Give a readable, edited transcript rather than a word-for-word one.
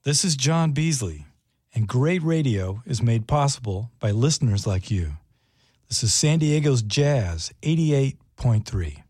This is John Beasley, and great radio is made possible by listeners like you. This is San Diego's Jazz 88.3.